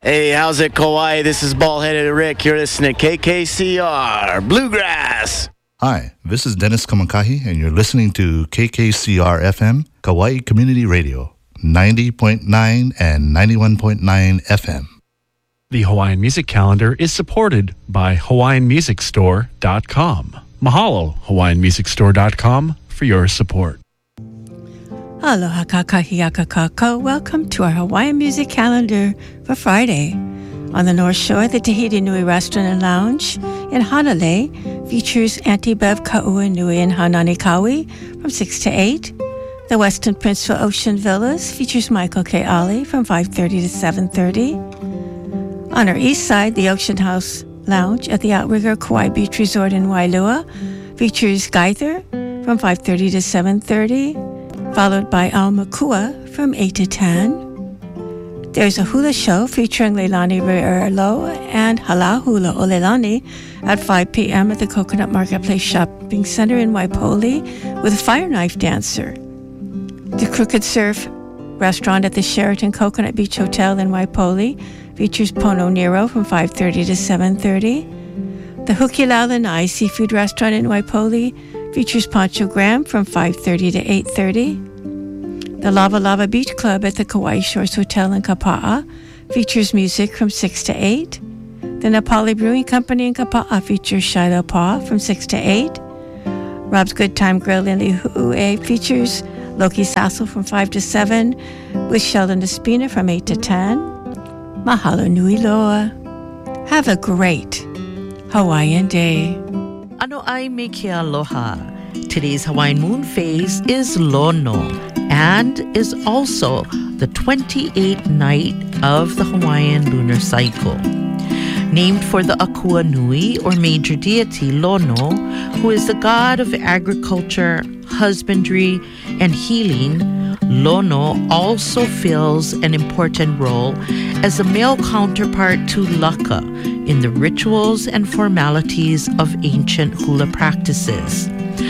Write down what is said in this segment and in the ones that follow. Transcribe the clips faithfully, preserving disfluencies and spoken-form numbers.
Hey, how's it, Kauai? This is Bald-Headed Rick. You're listening to K K C R Bluegrass. Hi, this is Dennis Kamakahi, and you're listening to K K C R F M, Kauai Community Radio, ninety point nine and ninety-one point nine F M. The Hawaiian Music Calendar is supported by Hawaiian Music Store dot com. Mahalo, Hawaiian Music Store dot com, for your support. Aloha kakahiakakako. Welcome to our Hawaiian Music Calendar for Friday. On the North Shore, the Tahiti Nui Restaurant and Lounge in Hanalei features Auntie Bev Ka'ua Nui and Hanani Kawi from six to eight. The Westin Princeville Ocean Villas features Michael K. Ali from five thirty to seven thirty. On our east side, the Ocean House Lounge at the Outrigger Kauai Beach Resort in Wailua features Gaither from five thirty to seven thirty, followed by Al Makua from eight to ten. There's a hula show featuring Leilani Re'erlo and Hala Hula o Leilani at five p.m. at the Coconut Marketplace Shopping Center in Waipoli with a fire knife dancer. The Crooked Surf restaurant at the Sheraton Coconut Beach Hotel in Waipoli features Pono Nero from five thirty to seven thirty. The Hukilau Lanai Seafood Restaurant in Waipoli features Pancho Graham from five thirty to eight thirty. The Lava Lava Beach Club at the Kauai Shores Hotel in Kapa'a features music from six to eight. The Napali Brewing Company in Kapa'a features Shiloh Pa from six to eight. Rob's Good Time Grill in Lihue features Loki Sassel from five to seven, with Sheldon Despina from eight to ten. Mahalo nui loa. Have a great Hawaiian day. Ano ai me ke aloha. Today's Hawaiian moon phase is Lono and is also the twenty-eighth night of the Hawaiian lunar cycle. Named for the Akua Nui, or major deity Lono, who is the god of agriculture, husbandry, and healing, Lono also fills an important role as a male counterpart to Laka in the rituals and formalities of ancient hula practices.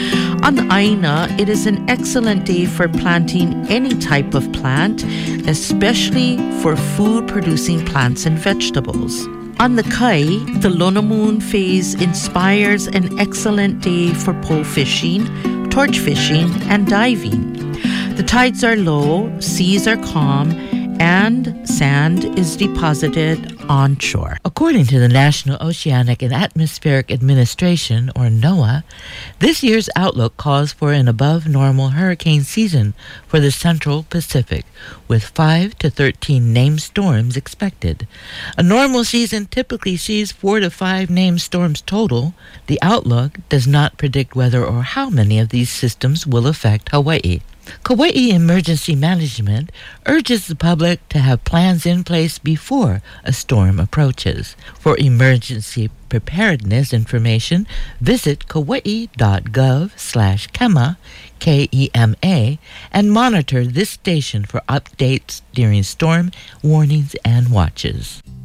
On Aina, it is an excellent day for planting any type of plant, especially for food-producing plants and vegetables. On the Kai, the Lono moon phase inspires an excellent day for pole fishing, torch fishing, and diving. The tides are low, seas are calm, and sand is deposited onshore. According to the National Oceanic and Atmospheric Administration, or NOAA, this year's outlook calls for an above-normal hurricane season for the Central Pacific, with five to thirteen named storms expected. A normal season typically sees four to five named storms total. The outlook does not predict whether or how many of these systems will affect Hawaii. Kauai Emergency Management urges the public to have plans in place before a storm approaches. For emergency preparedness information, visit kauai.gov slash KEMA, K E M A, and monitor this station for updates during storm warnings and watches.